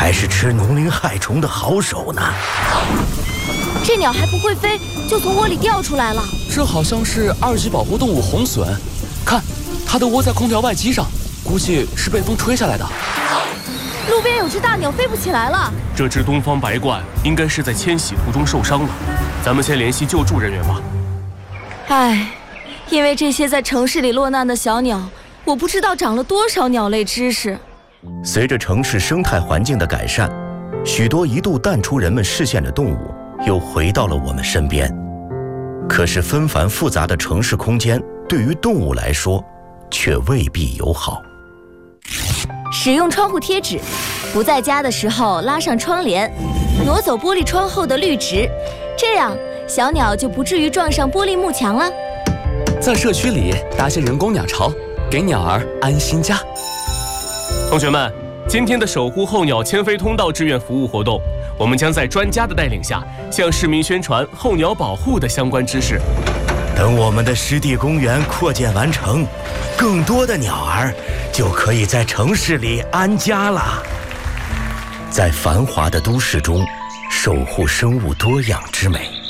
还是吃农灵害虫的好手呢。 这鸟还不会飞，就从窝里掉出来了。 这好像是2级保护动物红隼，看，它的窝在空调外机上，估计是被风吹下来的。 路边有只大鸟飞不起来了。 这只东方白鹳应该是在迁徙途中受伤了，咱们先联系救助人员吧。 唉，因为这些在城市里落难的小鸟，我不知道长了多少鸟类知识。 随着城市生态环境的改善，许多一度淡出人们视线的动物又回到了我们身边。可是纷繁复杂的城市空间对于动物来说却未必友好。 使用窗户贴纸，不在家的时候拉上窗帘，挪走玻璃窗后的绿植，这样小鸟就不至于撞上玻璃幕墙了。 在社区里搭些人工鸟巢，给鸟儿安心家。 同学们，今天的守护候鸟迁飞通道志愿服务活动，我们将在专家的带领下，向市民宣传候鸟保护的相关知识。 等我们的湿地公园扩建完成，更多的鸟儿就可以在城市里安家了。在繁华的都市中，守护生物多样之美。